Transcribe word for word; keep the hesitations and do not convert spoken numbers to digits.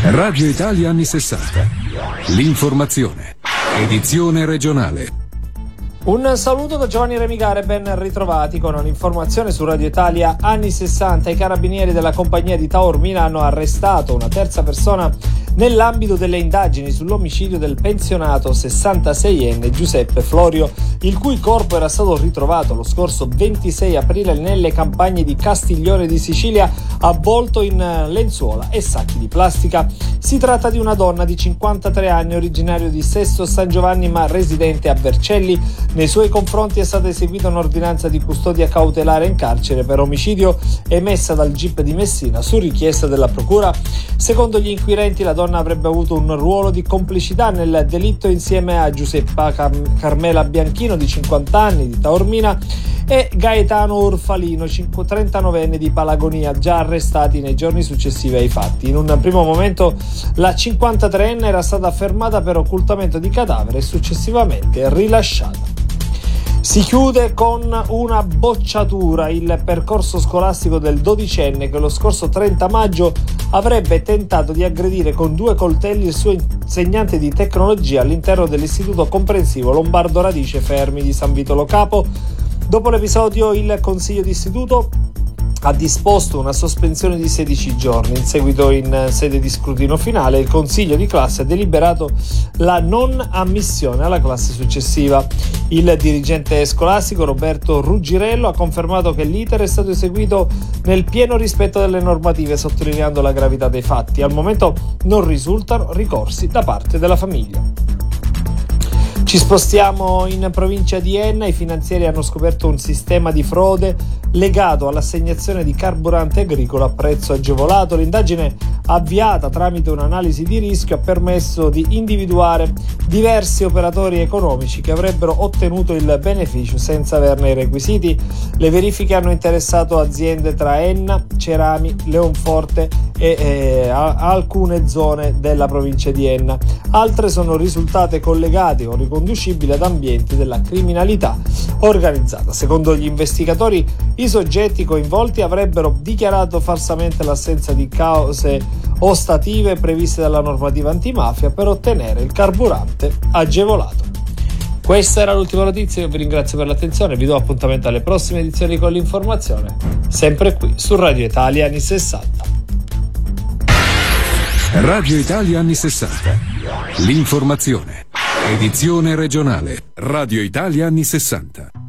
Radio Italia anni sessanta. L'informazione. Edizione regionale. Un saluto da Giovanni Remigare, ben ritrovati con un'informazione su Radio Italia anni sessanta. I carabinieri della compagnia di Taormina hanno arrestato una terza persona nell'ambito delle indagini sull'omicidio del pensionato sessantaseienne Giuseppe Florio, il cui corpo era stato ritrovato lo scorso ventisei aprile nelle campagne di Castiglione di Sicilia, avvolto in lenzuola e sacchi di plastica. Si tratta di una donna di cinquantatré anni, originario di Sesto San Giovanni ma residente a Vercelli. Nei suoi confronti è stata eseguita un'ordinanza di custodia cautelare in carcere per omicidio emessa dal G I P di Messina su richiesta della procura. Secondo gli inquirenti, la donna avrebbe avuto un ruolo di complicità nel delitto insieme a Giuseppa Car- Carmela Bianchino di cinquanta anni di Taormina e Gaetano Orfalino, trentanovenne di Palagonia, già arrestati nei giorni successivi ai fatti. In un primo momento la cinquantatreenne era stata fermata per occultamento di cadavere e successivamente rilasciata. Si chiude con una bocciatura il percorso scolastico del dodicenne che lo scorso trenta maggio avrebbe tentato di aggredire con due coltelli il suo insegnante di tecnologia all'interno dell'istituto comprensivo Lombardo Radice Fermi di San Vito Lo Capo. Dopo l'episodio, il consiglio d'istituto ha disposto una sospensione di sedici giorni. In seguito, in sede di scrutinio finale, il consiglio di classe ha deliberato la non ammissione alla classe successiva. Il dirigente scolastico Roberto Ruggirello ha confermato che l'iter è stato eseguito nel pieno rispetto delle normative, sottolineando la gravità dei fatti. Al momento non risultano ricorsi da parte della famiglia. Ci spostiamo in provincia di Enna. I finanzieri hanno scoperto un sistema di frode legato all'assegnazione di carburante agricolo a prezzo agevolato. L'indagine avviata tramite un'analisi di rischio ha permesso di individuare diversi operatori economici che avrebbero ottenuto il beneficio senza averne i requisiti. Le verifiche hanno interessato aziende tra Enna, Cerami, Leonforte e eh, a- alcune zone della provincia di Enna. Altre sono risultate collegate o riconducibili ad ambienti della criminalità organizzata. Secondo gli investigatori, i soggetti coinvolti avrebbero dichiarato falsamente l'assenza di cause ostative previste dalla normativa antimafia per ottenere il carburante agevolato. Questa era l'ultima notizia, io vi ringrazio per l'attenzione, vi do appuntamento alle prossime edizioni con l'informazione, sempre qui su Radio Italia anni sessanta. Radio Italia anni sessanta. L'informazione. Edizione regionale. Radio Italia anni sessanta.